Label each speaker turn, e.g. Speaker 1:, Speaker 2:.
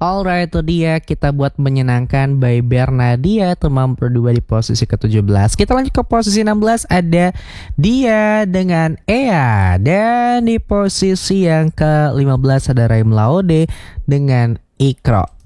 Speaker 1: Alright, itu dia kita buat menyenangkan by Bernadia teman berdua di posisi ke-17. Kita lanjut ke posisi 16 ada Dia dengan Ea. Dan di posisi yang ke-15 ada Raim Laude dengan Ikro.